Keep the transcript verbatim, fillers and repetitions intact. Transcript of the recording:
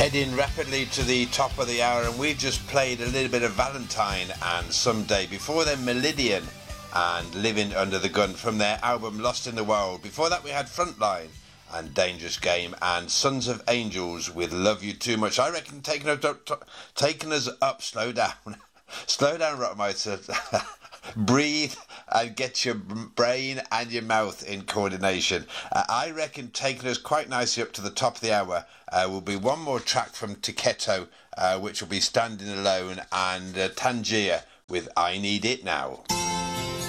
Heading rapidly to the top of the hour, and we just played a little bit of Valentine and Someday. Before then, Meridian and Living Under the Gun from their album Lost in the World. Before that, we had Frontline and Dangerous Game and Sons of Angels with Love You Too Much. I reckon taking us up, taking us up slow down. Slow down, Rockmotor. Breathe and get your brain and your mouth in coordination. Uh, I reckon taking us quite nicely up to the top of the hour uh, will be one more track from Tiketo, uh, which will be Standing Alone, and uh, Tangier with I Need It Now.